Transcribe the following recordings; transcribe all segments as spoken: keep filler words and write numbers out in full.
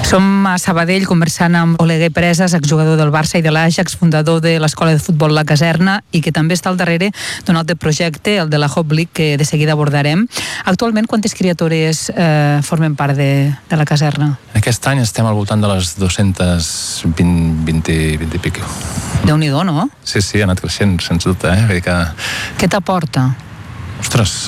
Som a Sabadell conversant amb Oleguer Presas, exjugador del Barça i de l'Ajax, fundador de l'escola de futbol La Caserna i que també està al darrere d'un altre projecte, el de la Hope League, que de seguida abordarem. Actualment, quantes criatures eh, formen part de, de La Caserna? Aquest any estem al voltant de les dos-cents vint, vint, vint i pico. Déu-n'hi-do, no? Sí, sí, ha anat creixent, sens dubte. Eh? Vull dir que... Què t'aporta? Ostres,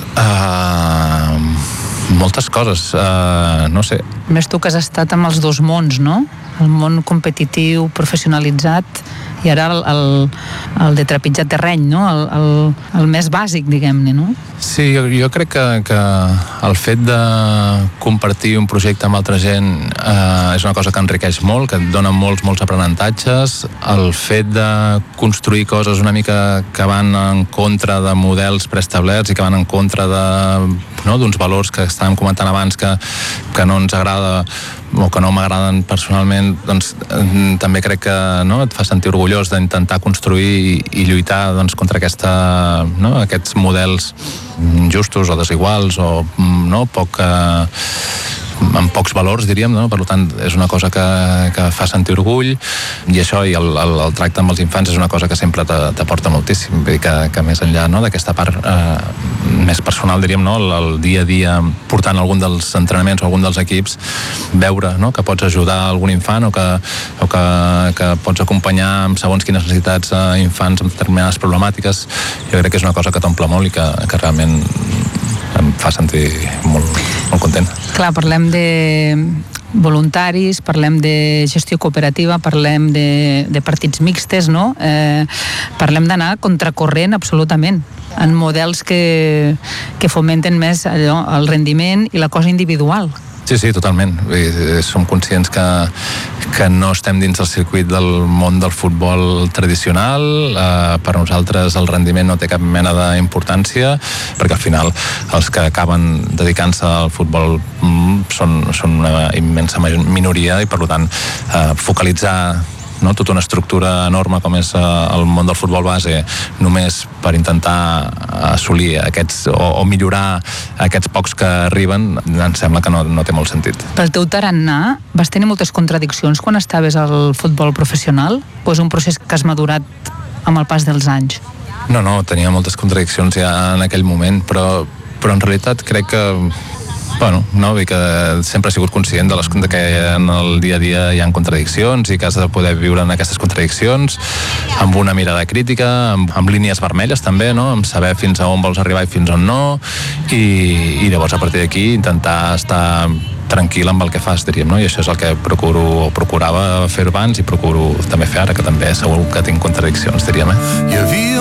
uh, moltes coses, uh, no sé. Més tu que has estat amb els dos mons, no? El món competitiu, professionalitzat, i ara el, el, el de trepitjar terreny, no? El, el, el més bàsic, diguem-ne, no? Sí, jo, jo crec que, que el fet de compartir un projecte amb altra gent eh, és una cosa que enriqueix molt, que et dona molts, molts aprenentatges. El fet de construir coses una mica que van en contra de models preestablerts i que van en contra de, no, d'uns valors que estàvem comentant abans que, que no ens agrada o que no m'agraden personalment, doncs eh, també crec que, no, et fa sentir orgullós d'intentar construir i, i lluitar, doncs, contra aquesta, no, aquests models justos o desiguals o, no, poc eh, amb pocs valors, diríem, no? Per tant, és una cosa que, que fa sentir orgull, i això i el, el, el tracte amb els infants és una cosa que sempre t'aporta moltíssim. Vull dir que, que més enllà, no, d'aquesta part eh, més personal, diríem, no, el, el dia a dia portant algun dels entrenaments o algun dels equips, veure, no, que pots ajudar algun infant o que, o que, que pots acompanyar amb segons quines necessitats a infants amb determinades problemàtiques, jo crec que és una cosa que t'omple molt i que, que realment em fa sentir molt, molt content. Clar, parlem de voluntaris, parlem de gestió cooperativa, parlem de, de partits mixtes, no? Eh, parlem d'anar contracorrent absolutament en models que, que fomenten més allò, el rendiment i la cosa individual. Sí, sí, totalment. Som conscients que, que no estem dins del circuit del món del futbol tradicional. Eh, per nosaltres el rendiment no té cap mena d'importància, perquè al final els que acaben dedicant-se al futbol mm, són, són una immensa minoria i per tant eh, focalitzar, no, tota una estructura enorme com és el món del futbol base només per intentar assolir aquests o, o millorar aquests pocs que arriben, em sembla que no, no té molt sentit. Pel teu tarannà vas tenir moltes contradiccions quan estaves al futbol professional o és un procés que has madurat amb el pas dels anys? No, no, tenia moltes contradiccions ja en aquell moment, però, però en realitat crec que bueno, no, vull que sempre he sigut conscient de, les, de que en el dia a dia hi ha contradiccions i que has de poder viure en aquestes contradiccions amb una mirada crítica, amb, amb línies vermelles també, no? Amb saber fins a on vols arribar i fins on no, i, i llavors a partir d'aquí intentar estar tranquil amb el que fas, diríem, no? I això és el que procuro o procurava fer abans i procuro també fer ara, que també segur que tinc contradiccions, diríem, eh?